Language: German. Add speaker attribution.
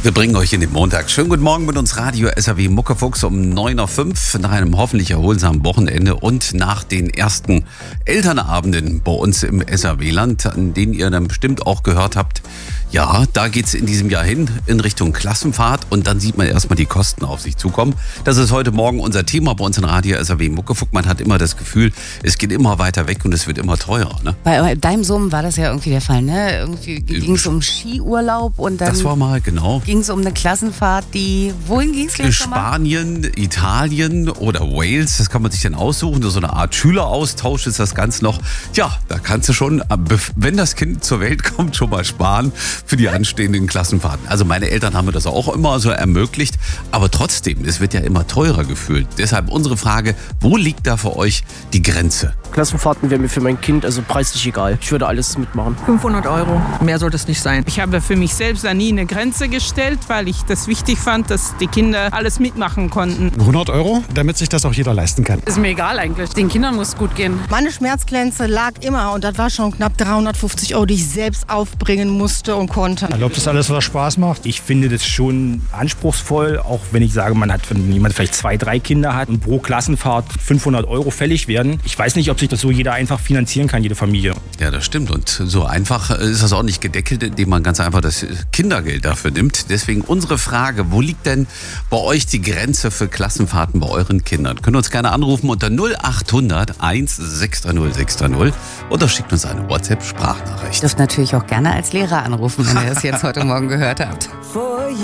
Speaker 1: Wir bringen euch in den Montag. Schönen guten Morgen mit uns Radio SAW Muckefuchs um 9.05 Uhr nach einem hoffentlich erholsamen Wochenende und nach den ersten Elternabenden bei uns im SAW-Land, an denen ihr dann bestimmt auch gehört habt, ja, da geht's in diesem Jahr hin in Richtung Klassenfahrt und dann sieht man erstmal die Kosten auf sich zukommen. Das ist heute Morgen unser Thema bei uns in Radio SAW Muckefuchs. Man hat immer das Gefühl, es geht immer weiter weg und es wird immer teurer. Ne?
Speaker 2: Bei deinem Sohn war das ja irgendwie der Fall, ne? Irgendwie ging es um Skiurlaub und dann...
Speaker 1: Das war mal, genau.
Speaker 2: Ging es um eine Klassenfahrt, wohin ging es?
Speaker 1: Spanien, Italien oder Wales, das kann man sich dann aussuchen. So eine Art Schüleraustausch ist das Ganze noch. Ja, da kannst du schon, wenn das Kind zur Welt kommt, schon mal sparen für die anstehenden Klassenfahrten. Also meine Eltern haben mir das auch immer so ermöglicht. Aber trotzdem, es wird ja immer teurer gefühlt. Deshalb unsere Frage, wo liegt da für euch die Grenze?
Speaker 3: Klassenfahrten wäre mir für mein Kind also preislich egal. Ich würde alles mitmachen.
Speaker 4: 500 Euro, mehr sollte es nicht sein.
Speaker 5: Ich habe für mich selbst da nie eine Grenze gestellt, weil ich das wichtig fand, dass die Kinder alles mitmachen konnten.
Speaker 6: 100 Euro, damit sich das auch jeder leisten kann.
Speaker 5: Ist mir egal eigentlich. Den Kindern muss es gut gehen.
Speaker 7: Meine Schmerzgrenze lag immer und das war schon knapp 350 Euro, die ich selbst aufbringen musste und konnte.
Speaker 6: Erlaubt das alles, was Spaß macht?
Speaker 8: Ich finde das schon anspruchsvoll, auch wenn ich sage, wenn jemand vielleicht 2, 3 Kinder hat und pro Klassenfahrt 500 Euro fällig werden. Ich weiß nicht, ob sich das so jeder einfach finanzieren kann, jede Familie.
Speaker 1: Ja, das stimmt. Und so einfach ist das auch nicht gedeckelt, indem man ganz einfach das Kindergeld dafür nimmt. Deswegen unsere Frage, wo liegt denn bei euch die Grenze für Klassenfahrten bei euren Kindern? Könnt ihr uns gerne anrufen unter 0800 1630 630 oder schickt uns eine WhatsApp-Sprachnachricht.
Speaker 2: Ihr dürft natürlich auch gerne als Lehrer anrufen, wenn ihr das jetzt heute Morgen gehört habt.